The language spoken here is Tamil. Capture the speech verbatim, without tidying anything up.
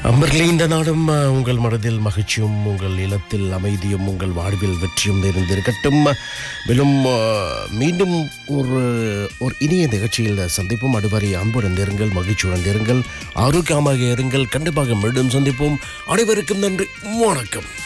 அன்பர்களே, இந்த நாடும் அஹ், உங்கள் மனதில் மகிழ்ச்சியும், உங்கள் இல்லத்தில் அமைதியும், உங்கள் வாழ்வில் வெற்றியும் நிறைந்திருக்கட்டும். மேலும் அஹ், மீண்டும் ஒரு ஒரு இனிய நிகழ்ச்சியில் சந்திப்போம். அதுவரை அன்புடன் இருங்கள், மகிழ்ச்சியுடன் இருங்கள், ஆரோக்கியமாக இருங்கள். கண்டிப்பாக மீண்டும் சந்திப்போம். அனைவருக்கும் நன்றி, வணக்கம்.